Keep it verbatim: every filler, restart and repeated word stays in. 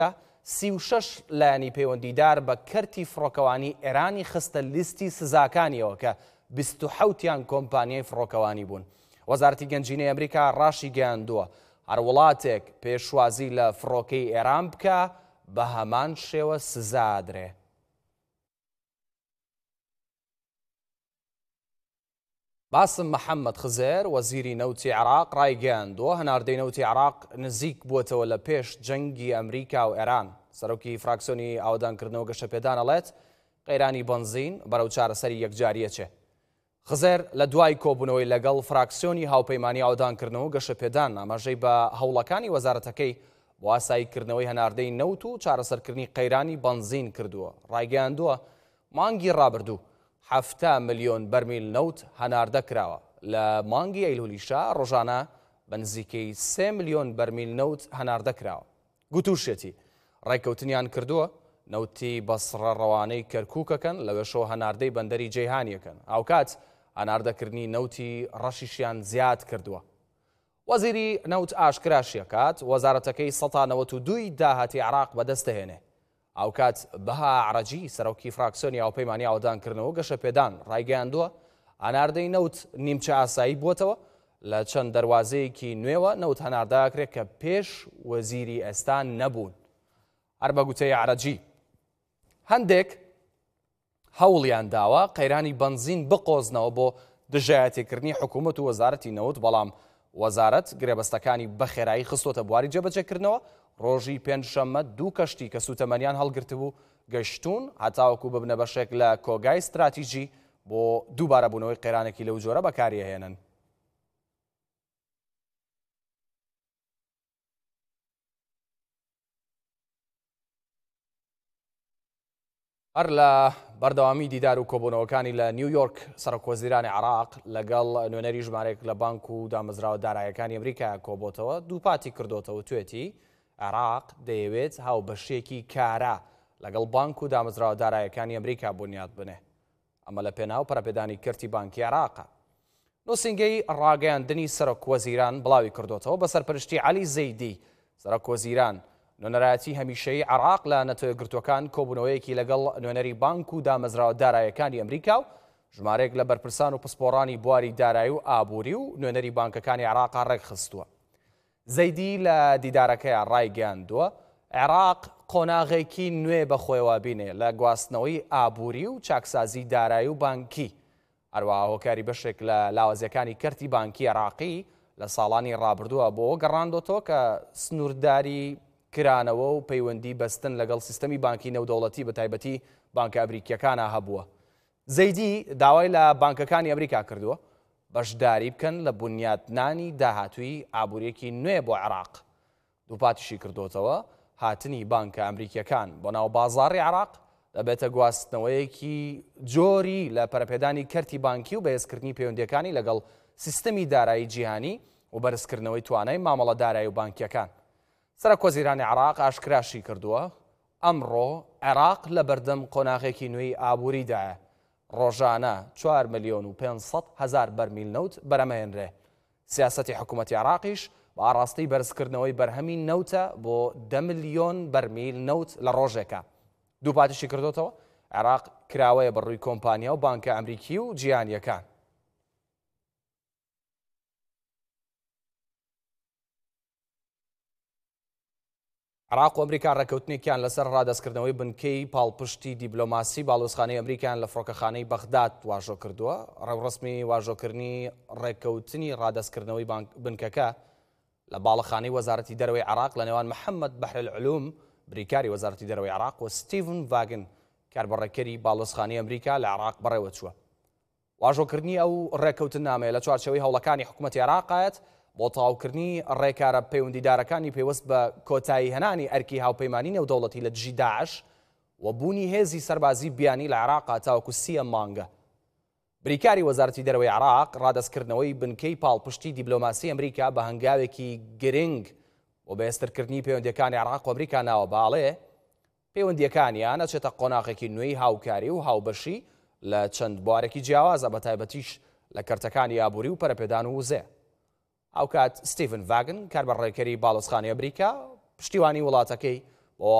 سی و شەش لایەنی پەیوەندیدار بە کەرتی فڕۆکەوانی ئێرانی خستە لیستی سزاکانیەوە کە بیست و حەوتیان کۆمپانیای فڕۆکەوانی بوون. وەزارەتی گەنجینەی ئەمریکا ڕاشی گەیاندووە هەر وڵاتێک پێشوازی لە فڕۆکەی ئێران بکە بە هەمان شێوە سزادرێ. باسم محەممەد خزێر وەزیری نەوتی عێراق ڕایگەیاندووە هەناردەی نەوتی عێراق نزیک بووەتەوە لە پێش جەنگی ئەمریکا و ئێران. سەرۆکی فراکسیۆنی ئاودانکردنەوە گەشەپێدان ئەڵێت قەیرانی بەنزین بەرەو چارەسەری یەکجاریەچێ. خزێر لە دوای کۆبوونەوەی لەگەڵ فراکسیۆنی هاوپەیمانی ئاودانکردنەوە و گەشەپێدان ئاماژەی بە هەوڵەکانی وەزارەتەکەی بۆ ئاساییکردنەوەی هەناردەی نەوت و چارەسەرکردنی قەیرانی بەنزین کردووە. ڕایگەیاندووە مانگی ڕابردوو هەفتە ملیۆن بەرمیل نەوت هەناردە کراوە. لە مانگی ئەیلولیشا ڕۆژانە بە نزیکەی سێ ملیۆن بەرمیل نەوت هەناردە کراوە. گوتوشێتی ڕێککەوتنیان کردووە نەوتی بەسڕە ڕەوانەی کەرکووکەکەن لەوێشەوە هەناردەی بەندەری جەیهانیەکەن. ئاوکات هەناردەکردنی نەوتی ڕەشیشیان زیاد کردووە. وەزیری نەوت ئاشکراشیەکات وەزارەتەکەی سەد و نەوەت و دوو داهاتی عێراق بەدەستەهێنێ. ئاوکات بەها عەرەجی سەرۆکی فراکسیۆنی هاوپەیمانی ئاودانکردنەوە گەشەپێدان ڕایگەیاندووە هەناردەی نەوت نیمچە ئاسایی بووەتەوە لە چەند دەواازەیەکی نوێوە نەوت هەناردەکرێت کە پێش وەزیری ئێستا نەبوون. هەر بە گوتەی عەرەجی هەندێک هەوڵیان داوە قەیرانی بەنزین بقۆزنەوە بۆ دژایەتیکردنی حکوومەت و وەزارەتی نەوت، بەڵام وەزارەت گرێبەستەکانی بەخێرایی خستۆتە بواری جێبەجێکردنەوە. ڕۆژی پێنجشەممە دوو کەشتی کە سوتەمەنیان هەڵگرتبوو گەشتون هەتاوەکو ببنە بەشێک لە کۆگای استراتیژی بۆ دووبارە بوونەوەی قەیرانێکی لەو جۆرە بەکاریهێنن. هەر لە بەردەوامی دیدار و کۆبوونەوەکانی لە نیویۆرک سەرۆکوەزیرانی عێراق لەگەڵ نوێنەری ژمارەیەک لە بانک و دامەزراوە داراییەکانی ئەمریکا کۆبۆتەوە دووپاتی کردوتەوە توێتی عێراق دەیەوێت هاوبەشێکی کارا لەگەڵ بانک و دامەزراوە داراییەکانی ئەمریکا بنیاد بنێ. ئەمە لە پێناو پەرەپێدانی کردی بانکی عێراقە. نووسنگەی ڕاگەیاندنی سەرۆکوەزیران بڵاوی کردوتەوە بە سەرپەرشتی عەلی زەیدی سەرۆکوەزیران نوێنەرایەتی هەمیشەیی عێراق لە نەتۆیەکگرتوەکان کۆبوونەوەیەکی لەگەڵ نوێنەری بانک و دامەزراوە داراییەکانی ئەمریکا و ژمارەیەک لە بەرپرسان و پسپۆڕانی بواری دارایی و ئابووری و نوێنەری بانکەکانی عێراقا ڕێکخستووە. زەیدی لە دیدارەکەیان ڕایگەیاندووە عێراق قۆناغێکی نوێ بەخۆیەوە بینێ لە گواستنەوەی ئابووری و چاکسازی دارایی و بانکی. هەروەها هۆکاری بەشێک لە لاوازیەکانی کەرتی بانکی عێراقی لە ساڵانی ڕابردووە بۆ گەڕاندۆتەوە کە سنوورداری کرانەوە و پەیوەندی بەستن لەگەڵ سیستەمی بانکی نێودەوڵەتی بە تایبەتی بانکە ئەمریکیەکانە هەبووە. زەیدی داوای لە بانکەکانی ئەمریکا کردووە بەشداری بکەن لە بنیادنانی داهاتووی ئابووریەکی نوێ بۆ عێراق. دووپاتیشی کردوتەوە هاتنی بانکە ئەمریکیەکان بۆ ناو بازاڕی عێراق دەبێتە گواستنەوەیەکی جۆری لە پەرەپێدانی کەرتی بانکی و بەهێزکردنی پەیوەندیەکانی لەگەڵ سیستەمی دارایی جیهانی و بەرزکردنەوەی توانای مامەڵە دارایی و بانکیەکان. سەرۆکوەزیرانی عێراق ئاشکراشی کردووە ئەمڕۆ عێراق لە بەردەم قۆناغێکی نوێی ئابووریدایە. ڕۆژانە چوار ملیۆن و پێنج سەد هەزار بەرمیل نەوت بەرەمەهێنرێ. سیاسەتی حکوومەتی عێراقیش بە ئاڕاستی بەرزکردنەوەی بەرهەمی نەوتە بۆ دە ملیۆن بەرمیل نەوت لە ڕۆژێکە. دووپاتیشی کردوتەوە عێراق کراوەیە بەڕووی کۆمپانیا و بانکە ئەمریکی و جیهانیەکان. عێراق و ئەمریکا ڕێکەوتنێکیان لەسەر ڕادەستکردنەوەی بنکەی پاڵپشتی دیبلۆماسی باڵوێزخانەی ئەمریکایان لە فڕۆکەخانەی بەغداد واژۆ کردووە. ڕێوڕسمی واژۆکردنی ڕێکەوتنی ڕادەستکردنەوەی بنکەکە لە باڵەخانەی وەزارەتی دەرەوەی عێراق لە نێوان محەممەد بەحرالعلوم بریکاری وەزارەتی دەرەوەی عێراق و ستیڤن ڤاگن کاربڕێکەری باڵوێزخانەی ئەمریکا لە عێراق بەڕێوە چووە. واژۆکردنی ئەو ڕێکەوتن نامەیە لە چوارچەوەی هەوڵەکانی حکوومەتی عێراقایەت بۆ تەواوکردنی ڕێکارە پەیوەندیدارەکانی پێوەست بە کۆتایی هەنانی ئەرکی هاوپەیمانی نێودەوڵەتی لە دژی داعش و بوونی هێزی سەربازی بیانی لە عێراقا تاوەکو سیە مانگە. بریکاری وەزارەتی دەرەوەی عێراق ڕادەستکردنەوەی بنکەی پاڵپشتی دیبلۆماسی ئەمریکا بە هەنگاوێکی گرنگ و بەهێزترکردنی پەیوەندیەکانی عێراق و ئەمریکا ناوە باڵێ پەیوەندیەکانیان ئەچێتە قۆناغێکی نوێی هاوکاری و هاوبەشی لە چەند بوارێکی جیاوازە بە تایبەتیش لە کەرتەکانی ئابووری و پەرەپێدان و وزێ. ئەو کات ستیڤن ڤاگن کاربڕێکەری باڵوێزخانەی ئەمریکا پشتیوانی وڵاتەکەی